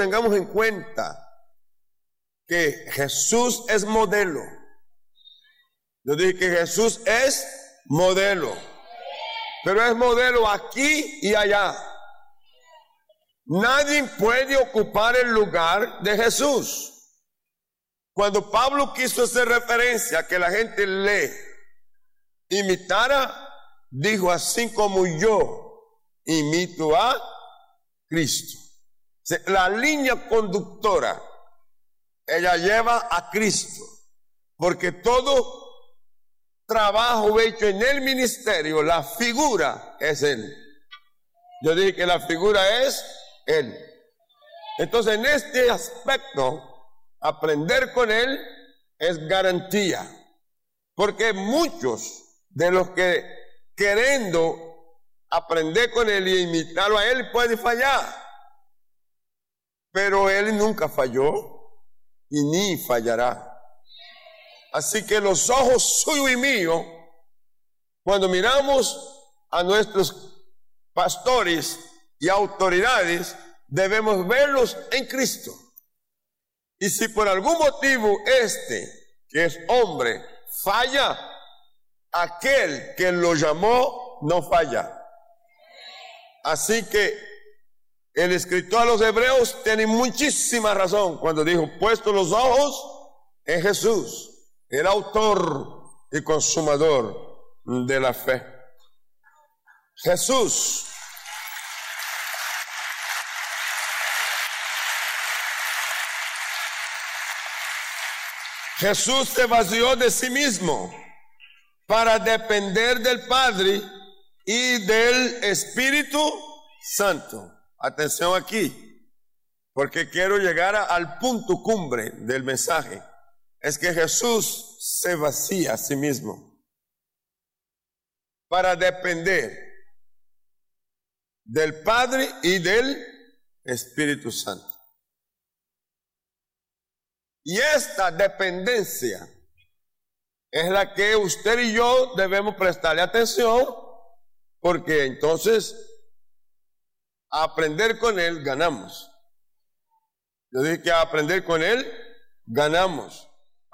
tengamos en cuenta que Jesús es modelo. Yo dije que Jesús es modelo, pero es modelo aquí y allá. Nadie puede ocupar el lugar de Jesús. Cuando Pablo quiso hacer referencia a que la gente le imitara, dijo: así como yo imito a Cristo. La línea conductora, ella lleva a Cristo, porque todo trabajo hecho en el ministerio, la figura es Él. Yo dije que la figura es Él. Entonces, en este aspecto, aprender con Él es garantía, porque muchos de los que queriendo aprender con Él y imitarlo a Él pueden fallar, pero Él nunca falló y ni fallará. Así que los ojos suyos y míos, cuando miramos a nuestros pastores y autoridades, debemos verlos en Cristo. Y si por algún motivo que es hombre, falla, aquel que lo llamó no falla. Así que el escritor a los Hebreos tiene muchísima razón cuando dijo: puesto los ojos en Jesús, el autor y consumador de la fe. Jesús se vació de sí mismo para depender del Padre y del Espíritu Santo. Atención aquí, porque quiero llegar al punto cumbre del mensaje. Es que Jesús se vacía a sí mismo para depender del Padre y del Espíritu Santo. Y esta dependencia es la que usted y yo debemos prestarle atención, porque entonces a aprender con Él ganamos. Yo dije que a aprender con Él ganamos.